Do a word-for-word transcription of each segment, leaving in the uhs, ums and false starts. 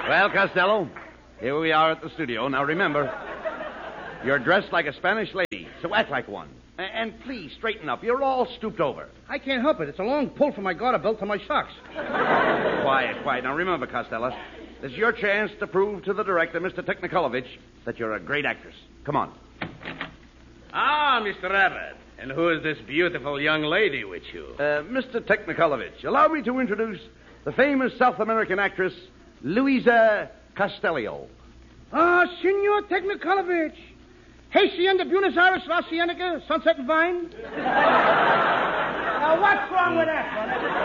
Well, Costello, here we are at the studio. Now, remember, you're dressed like a Spanish lady, so act like one. A- And please, straighten up. You're all stooped over. I can't help it. It's a long pull from my garter belt to my socks. Quiet, quiet. Now, remember, Costello, this is your chance to prove to the director, Mister Technicolovich, that you're a great actress. Come on. Ah, Mister Abbott. And who is this beautiful young lady with you? Uh, Mister Technicolovich, allow me to introduce the famous South American actress, Luisa Castello. Ah, Senor Technicolovich. Hacienda Buenos Aires, La Cienega, Sunset and Vine. Now, what's wrong with that,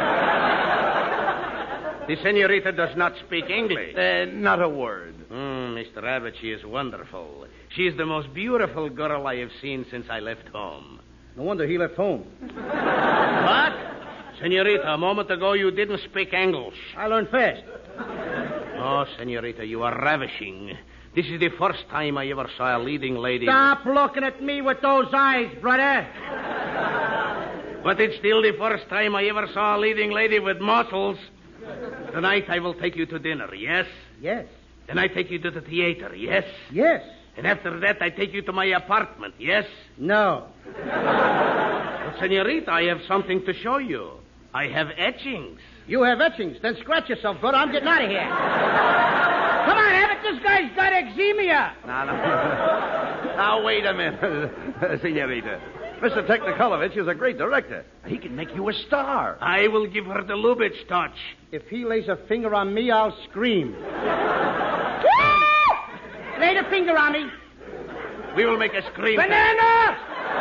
brother? The senorita does not speak English. Uh, not a word. Mm, Mister Abbott, she is wonderful. She is the most beautiful girl I have seen since I left home. No wonder he left home. What? Senorita, a moment ago you didn't speak English. I learned fast. Oh, senorita, you are ravishing. This is the first time I ever saw a leading lady. Stop looking at me with those eyes, brother. But it's still the first time I ever saw a leading lady with muscles. Tonight I will take you to dinner, yes? Yes. Then I take you to the theater, yes? Yes. And after that I take you to my apartment, yes? No. But, senorita, I have something to show you. I have etchings. You have etchings. Then scratch yourself, brother. I'm getting out of here. Come on, Abbott. This guy's got eczema. Now, now, now wait a minute, senorita. Mister Technicolovich is a great director. He can make you a star. I will give her the Lubitsch touch. If he lays a finger on me, I'll scream. Lay the finger on me. We will make a scream. Banana!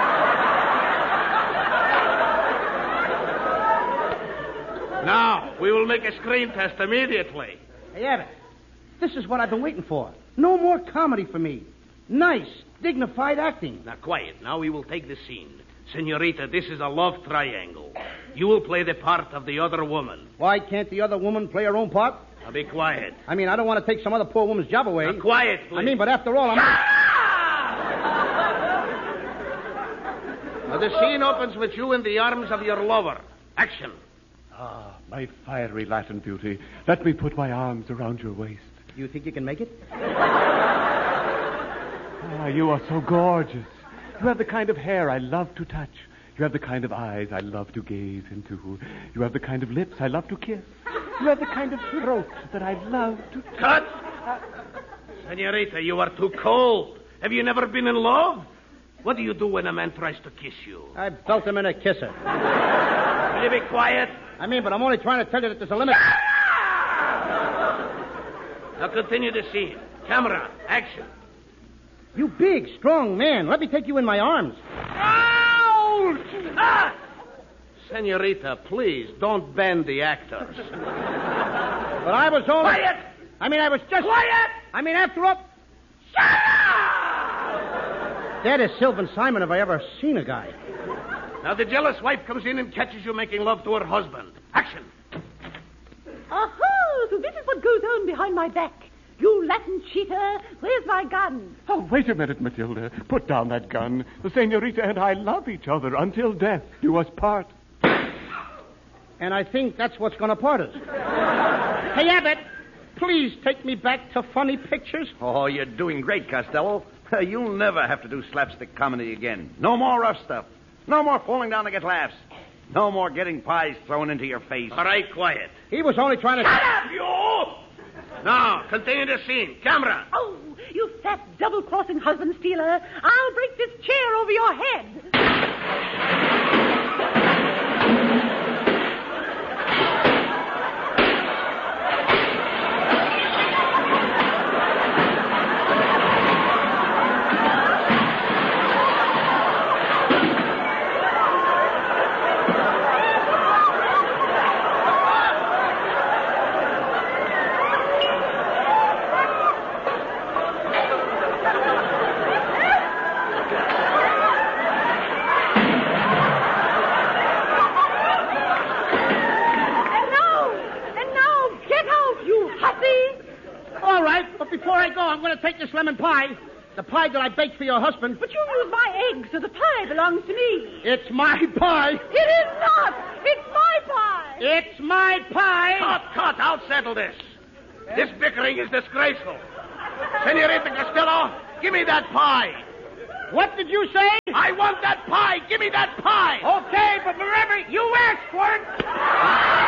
Now, we will make a screen test immediately. Hey, Abbott, this is what I've been waiting for. No more comedy for me. Nice, dignified acting. Now, quiet. Now we will take the scene. Senorita, this is a love triangle. You will play the part of the other woman. Why can't the other woman play her own part? Now, be quiet. I mean, I don't want to take some other poor woman's job away. Now, quiet, please. I mean, but after all, I'm... Now, the scene opens with you in the arms of your lover. Action. Ah, my fiery Latin beauty. Let me put my arms around your waist. You think you can make it? Ah, you are so gorgeous. You have the kind of hair I love to touch. You have the kind of eyes I love to gaze into. You have the kind of lips I love to kiss. You have the kind of throat that I love to... Cut! Senorita, you are too cold. Have you never been in love? What do you do when a man tries to kiss you? I belt him in a kisser. Will you be quiet? I mean, but I'm only trying to tell you that there's a limit. Now continue the scene. Camera, action. You big, strong man. Let me take you in my arms. Ouch! Ah! Senorita, please, don't bend the actors. But I was only... Quiet! I mean, I was just... Quiet! I mean, after all... Shut up! That is Sylvan Simon if I ever seen a guy. Now the jealous wife comes in and catches you making love to her husband. Action! Aha! So this is what goes on behind my back. You Latin cheater, where's my gun? Oh, wait a minute, Matilda. Put down that gun. The senorita and I love each other until death do us part. And I think that's what's going to part us. Hey, Abbott, please take me back to funny pictures. Oh, you're doing great, Costello. You'll never have to do slapstick comedy again. No more rough stuff. No more falling down to get laughs. No more getting pies thrown into your face. All right, quiet. He was only trying to... Shut up, you! Now, continue the scene. Camera. Oh, you fat double-crossing husband stealer. I'll break this chair over your head. This lemon pie, the pie that I baked for your husband. But you used my eggs, so the pie belongs to me. It's my pie. It is not. It's my pie. It's my pie. Cut, cut. I'll settle this. This bickering is disgraceful. Senorita Costello, give me that pie. What did you say? I want that pie. Give me that pie. Okay, but remember, you asked for it.